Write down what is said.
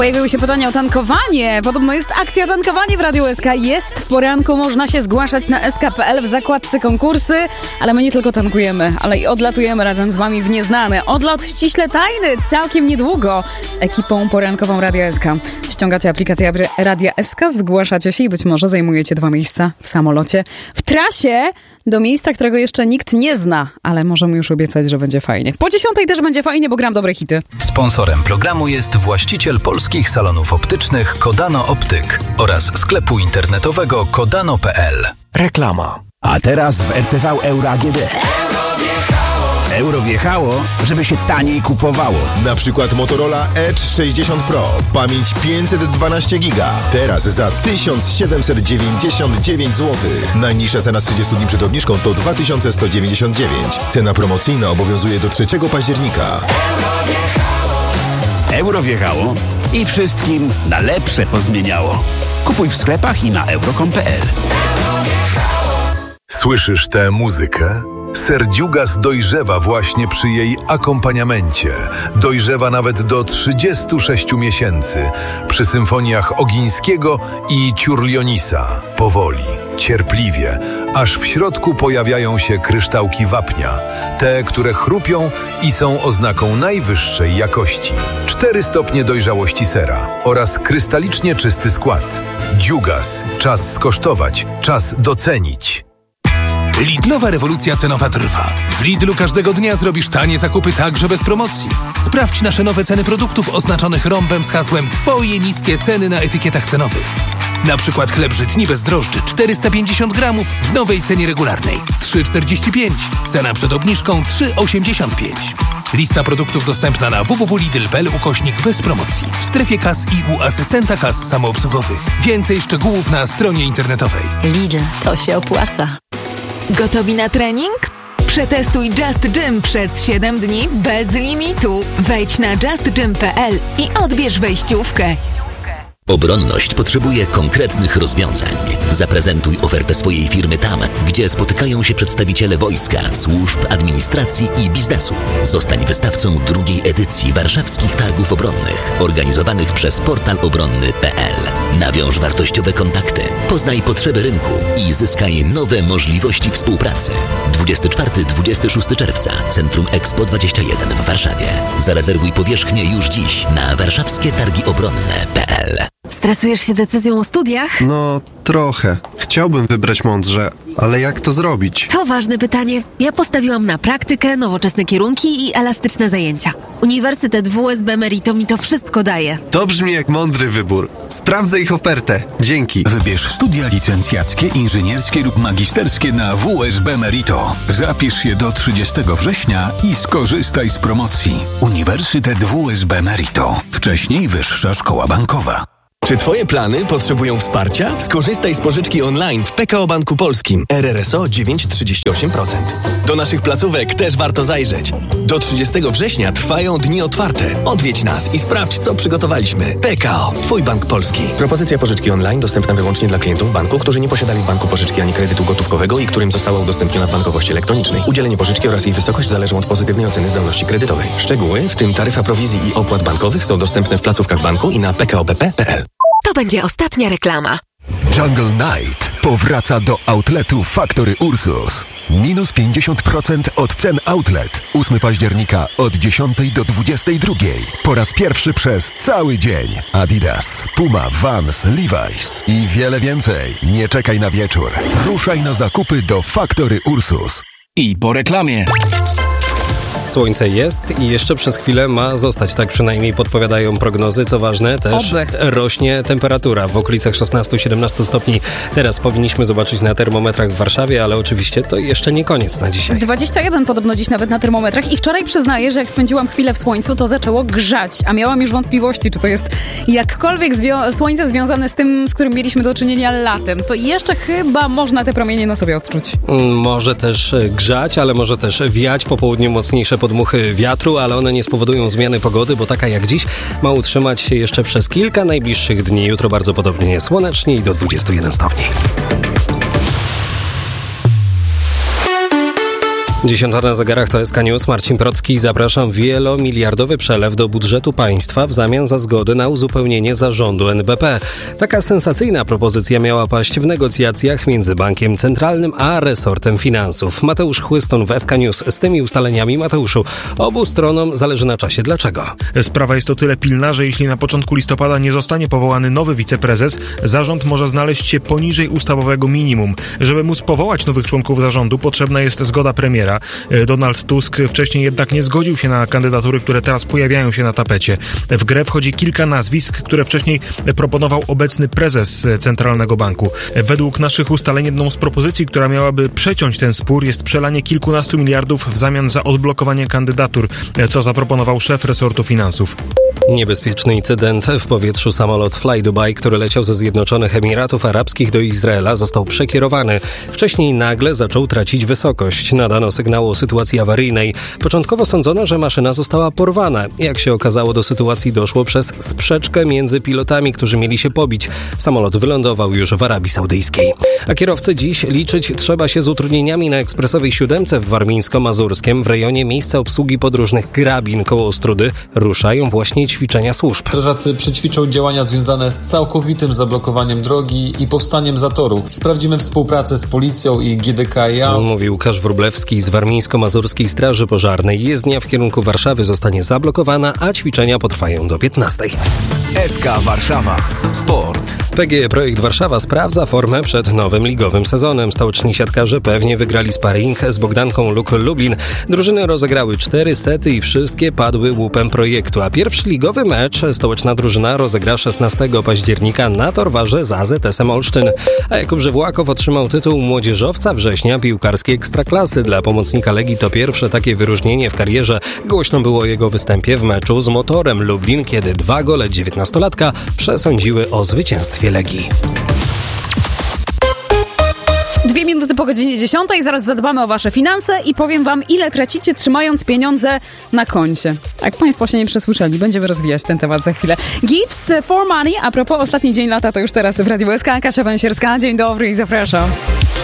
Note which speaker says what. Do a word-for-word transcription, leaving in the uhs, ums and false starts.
Speaker 1: Pojawiły się pytania o tankowanie. Podobno jest akcja tankowanie w Radiu S K. Jest w poranku, można się zgłaszać na s k kropka p l w zakładce konkursy, ale my nie tylko tankujemy, ale i odlatujemy razem z wami w nieznane. Odlot ściśle tajny, całkiem niedługo z ekipą porankową Radia S K. Ściągacie aplikację Radia S K, zgłaszacie się i być może zajmujecie dwa miejsca w samolocie. W trasie do miejsca, którego jeszcze nikt nie zna, ale możemy już obiecać, że będzie fajnie. Po dziesiątej też będzie fajnie, bo gram dobre hity.
Speaker 2: Sponsorem programu jest właściciel polskich salonów optycznych Kodano Optyk oraz sklepu internetowego kodano kropka p l.
Speaker 3: Reklama. A teraz w R T V Euro A G D. Euro wjechało, żeby się taniej kupowało.
Speaker 4: Na przykład Motorola Edge sześćdziesiąt Pro. Pamięć pięćset dwanaście giga. Teraz za tysiąc siedemset dziewięćdziesiąt dziewięć złotych. Najniższa cena z trzydziestu dni przed obniżką to dwa tysiące sto dziewięćdziesiąt dziewięć. Cena promocyjna obowiązuje do trzeciego października.
Speaker 3: Euro wjechało i wszystkim na lepsze pozmieniało. Kupuj w sklepach i na euro kropka p l.
Speaker 5: Słyszysz tę muzykę? Serdziugas dojrzewa właśnie przy jej akompaniamencie. Dojrzewa nawet do trzydziestu sześciu miesięcy przy symfoniach Ogińskiego i Ciurlionisa. Powoli, cierpliwie, aż w środku pojawiają się kryształki wapnia. Te, które chrupią i są oznaką najwyższej jakości. Cztery stopnie dojrzałości sera oraz krystalicznie czysty skład. Dziugas. Czas skosztować. Czas docenić.
Speaker 6: Lidlowa rewolucja cenowa trwa. W Lidlu każdego dnia zrobisz tanie zakupy także bez promocji. Sprawdź nasze nowe ceny produktów oznaczonych rąbem z hasłem Twoje niskie ceny na etykietach cenowych. Na przykład chleb żytni bez drożdży czterysta pięćdziesiąt gramów w nowej cenie regularnej trzy czterdzieści pięć. Cena przed obniżką trzy osiemdziesiąt pięć. Lista produktów dostępna na w w w kropka lidl kropka p l ukośnik bez promocji. W strefie kas i u asystenta kas samoobsługowych. Więcej szczegółów na stronie internetowej.
Speaker 7: Lidl, to się opłaca.
Speaker 8: Gotowi na trening? Przetestuj Just Gym przez siedem dni bez limitu. Wejdź na just gym kropka p l i odbierz wejściówkę.
Speaker 9: Obronność potrzebuje konkretnych rozwiązań. Zaprezentuj ofertę swojej firmy tam, gdzie spotykają się przedstawiciele wojska, służb, administracji i biznesu. Zostań wystawcą drugiej edycji warszawskich targów obronnych, organizowanych przez portal obronny kropka p l. Nawiąż wartościowe kontakty, poznaj potrzeby rynku i zyskaj nowe możliwości współpracy. dwudziestego czwartego do dwudziestego szóstego czerwca, Centrum Expo dwadzieścia jeden w Warszawie. Zarezerwuj powierzchnię już dziś na warszawskie targi obronne kropka p l.
Speaker 7: Stresujesz się decyzją o studiach?
Speaker 10: No, trochę. Chciałbym wybrać mądrze, ale jak to zrobić?
Speaker 7: To ważne pytanie. Ja postawiłam na praktykę, nowoczesne kierunki i elastyczne zajęcia. Uniwersytet W S B Merito mi to wszystko daje.
Speaker 10: To brzmi jak mądry wybór. Sprawdzę ich ofertę. Dzięki.
Speaker 3: Wybierz studia licencjackie, inżynierskie lub magisterskie na W S B Merito. Zapisz się do trzydziestego września i skorzystaj z promocji. Uniwersytet W S B Merito. Wcześniej Wyższa Szkoła Bankowa.
Speaker 11: Czy Twoje plany potrzebują wsparcia? Skorzystaj z pożyczki online w P K O Banku Polskim. R R S O dziewięć przecinek trzydzieści osiem procent. Do naszych placówek też warto zajrzeć. Do trzydziestego września trwają dni otwarte. Odwiedź nas i sprawdź, co przygotowaliśmy. P K O. Twój bank polski. Propozycja pożyczki online dostępna wyłącznie dla klientów banku, którzy nie posiadali w banku pożyczki ani kredytu gotówkowego i którym została udostępniona w bankowości elektronicznej. Udzielenie pożyczki oraz jej wysokość zależą od pozytywnej oceny zdolności kredytowej. Szczegóły, w tym taryfa prowizji i opłat bankowych, są dostępne w placówkach banku i na p k o b p kropka p l.
Speaker 8: To będzie ostatnia reklama.
Speaker 12: Jungle Night powraca do outletu Factory Ursus. Minus pięćdziesiąt procent od cen outlet. ósmego października od dziesiątej do dwudziestej drugiej. Po raz pierwszy przez cały dzień. Adidas, Puma, Vans, Levi's i wiele więcej. Nie czekaj na wieczór. Ruszaj na zakupy do Factory Ursus.
Speaker 3: I po reklamie.
Speaker 13: Słońce jest i jeszcze przez chwilę ma zostać, tak przynajmniej podpowiadają prognozy. Co ważne, też
Speaker 1: Oby.
Speaker 13: rośnie temperatura w okolicach szesnastu siedemnastu stopni. Teraz powinniśmy zobaczyć na termometrach w Warszawie, ale oczywiście to jeszcze nie koniec na dzisiaj.
Speaker 1: dwadzieścia jeden podobno dziś nawet na termometrach i wczoraj przyznaję, że jak spędziłam chwilę w słońcu, to zaczęło grzać, a miałam już wątpliwości, czy to jest jakkolwiek zwią- słońce związane z tym, z którym mieliśmy do czynienia latem. To jeszcze chyba można te promienie na sobie odczuć.
Speaker 13: Może też grzać, ale może też wiać, po południu mocniejsze podmuchy wiatru, ale one nie spowodują zmiany pogody, bo taka jak dziś ma utrzymać się jeszcze przez kilka najbliższych dni. Jutro bardzo podobnie słonecznie i do dwudziestu jeden stopni. Dziesiąta na zegarach to S K News. Marcin Procki, zapraszam. Wielomiliardowy przelew do budżetu państwa w zamian za zgodę na uzupełnienie zarządu N B P. Taka sensacyjna propozycja miała paść w negocjacjach między Bankiem Centralnym a resortem finansów. Mateusz Chłystun w S K News z tymi ustaleniami. Mateuszu, obu stronom zależy na czasie. Dlaczego?
Speaker 14: Sprawa jest o tyle pilna, że jeśli na początku listopada nie zostanie powołany nowy wiceprezes, zarząd może znaleźć się poniżej ustawowego minimum. Żeby móc powołać nowych członków zarządu, potrzebna jest zgoda premiera. Donald Tusk wcześniej jednak nie zgodził się na kandydatury, które teraz pojawiają się na tapecie. W grę wchodzi kilka nazwisk, które wcześniej proponował obecny prezes Centralnego Banku. Według naszych ustaleń jedną z propozycji, która miałaby przeciąć ten spór, jest przelanie kilkunastu miliardów w zamian za odblokowanie kandydatur, co zaproponował szef resortu finansów.
Speaker 13: Niebezpieczny incydent w powietrzu. Samolot Fly Dubai, który leciał ze Zjednoczonych Emiratów Arabskich do Izraela, został przekierowany. Wcześniej nagle zaczął tracić wysokość. Nadano sygnał o sytuacji awaryjnej. Początkowo sądzono, że maszyna została porwana. Jak się okazało, do sytuacji doszło przez sprzeczkę między pilotami, którzy mieli się pobić. Samolot wylądował już w Arabii Saudyjskiej. A kierowcy dziś liczyć trzeba się z utrudnieniami na ekspresowej siódemce w Warmińsko-Mazurskiem. W rejonie miejsca obsługi podróżnych Grabin koło Ostródy ruszają właśnie ćwiczenia służb.
Speaker 15: Strażacy przećwiczą działania związane z całkowitym zablokowaniem drogi i powstaniem zatoru. Sprawdzimy współpracę z policją i G D K i A.
Speaker 13: Mówił Łukasz Wróblewski z Warmińsko-Mazurskiej Straży Pożarnej. Jezdnia w kierunku Warszawy zostanie zablokowana, a ćwiczenia potrwają do piętnastej.
Speaker 2: S K Warszawa. Sport.
Speaker 13: P G E Projekt Warszawa sprawdza formę przed nowym ligowym sezonem. Stołeczni siatkarze pewnie wygrali sparring z Bogdanką Luk Lublin. Drużyny rozegrały cztery sety i wszystkie padły łupem projektu, a pierwszy ligowy mecz stołeczna drużyna rozegra szesnastego października na Torwarze z A Z S-em Olsztyn. A Jakub Żywłakow otrzymał tytuł młodzieżowca września piłkarskiej ekstraklasy. Dla pomocnika Legii to pierwsze takie wyróżnienie w karierze. Głośno było o jego występie w meczu z Motorem Lublin, kiedy dwa gole dziewiętnastolatka przesądziły o zwycięstwie Legii.
Speaker 1: Dwie minuty po godzinie dziesiątej, zaraz zadbamy o wasze finanse i powiem wam, ile tracicie trzymając pieniądze na koncie. Jak państwo się nie przesłyszeli, będziemy rozwijać ten temat za chwilę. Gifts for Money, a propos ostatni dzień lata, to już teraz w Radiu S K. Kasia Węsierska, dzień dobry i zapraszam.